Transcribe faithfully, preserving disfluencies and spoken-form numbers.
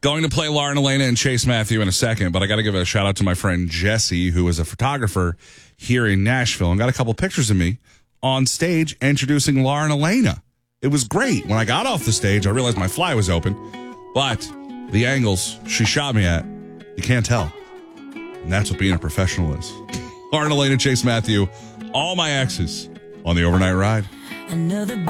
Going to play Lauren Elena and Chase Matthew in a second, but I got to give a shout out to my friend Jesse, who is a photographer here in Nashville, and got a couple pictures of me on stage introducing Lauren Elena. It was great. When I got off the stage, I realized my fly was open, but the angles she shot me at, you can't tell. And that's what being a professional is. Lauren Elena, Chase Matthew, all my exes on the overnight ride. Another